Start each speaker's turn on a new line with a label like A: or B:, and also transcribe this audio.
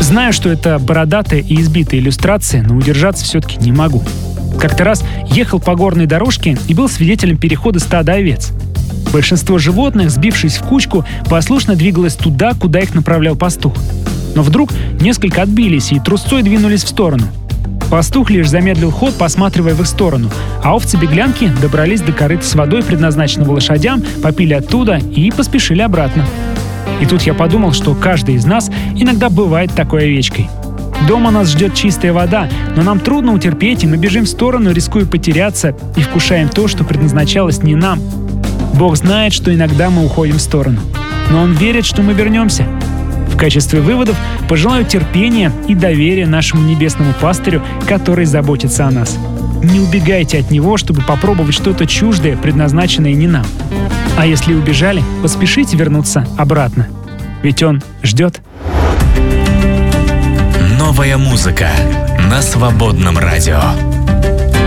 A: Знаю, что это бородатая и избитая иллюстрация, но удержаться все-таки не могу. Как-то раз ехал по горной дорожке и был свидетелем перехода стада овец. Большинство животных, сбившись в кучку, послушно двигалось туда, куда их направлял пастух. Но вдруг несколько отбились и трусцой двинулись в сторону. Пастух лишь замедлил ход, посматривая в их сторону, а овцы-беглянки добрались до корыта с водой, предназначенного лошадям, попили оттуда и поспешили обратно. И тут я подумал, что каждый из нас иногда бывает такой овечкой. Дома нас ждет чистая вода, но нам трудно утерпеть, и мы бежим в сторону, рискуя потеряться, и вкушаем то, что предназначалось не нам. Бог знает, что иногда мы уходим в сторону, но Он верит, что мы вернемся. В качестве выводов пожелаю терпения и доверия нашему небесному пастырю, который заботится о нас. Не убегайте от Него, чтобы попробовать что-то чуждое, предназначенное не нам. А если убежали, поспешите вернуться обратно. Ведь Он ждет.
B: Новая музыка на Свободном радио.